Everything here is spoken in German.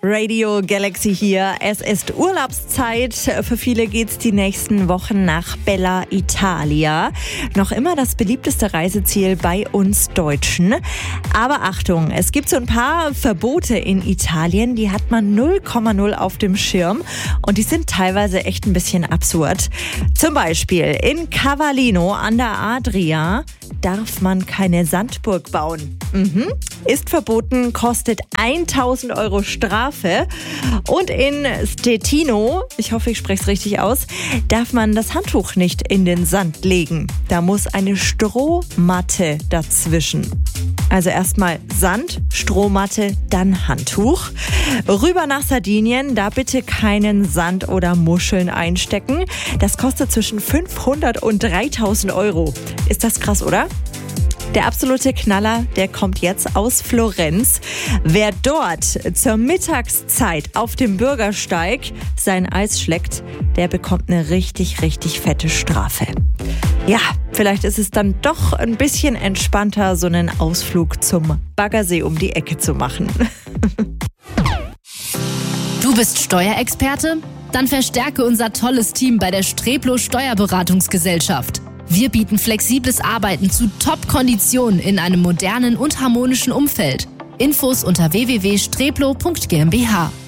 Radio Galaxy hier. Es ist Urlaubszeit. Für viele geht's die nächsten Wochen nach Bella Italia. Noch immer das beliebteste Reiseziel bei uns Deutschen. Aber Achtung, es gibt so ein paar Verbote in Italien, die hat man 0,0 auf dem Schirm. Und die sind teilweise echt ein bisschen absurd. Zum Beispiel in Cavallino an der Adria darf man keine Sandburg bauen. Ist verboten, kostet 1.000 Euro Strafe. Und in Stettino, ich hoffe, ich spreche es richtig aus, darf man das Handtuch nicht in den Sand legen. Da muss eine Strohmatte dazwischen. Also erstmal Sand, Strohmatte, dann Handtuch. Rüber nach Sardinien, da bitte keinen Sand oder Muscheln einstecken. Das kostet zwischen 500 und 3.000 Euro. Ist das krass, oder? Der absolute Knaller, der kommt jetzt aus Florenz. Wer dort zur Mittagszeit auf dem Bürgersteig sein Eis schleckt, der bekommt eine richtig, richtig fette Strafe. Ja, vielleicht ist es dann doch ein bisschen entspannter, so einen Ausflug zum Baggersee um die Ecke zu machen. Du bist Steuerexperte? Dann verstärke unser tolles Team bei der Streplo Steuerberatungsgesellschaft. Wir bieten flexibles Arbeiten zu Top-Konditionen in einem modernen und harmonischen Umfeld. Infos unter www.streplo.gmbH.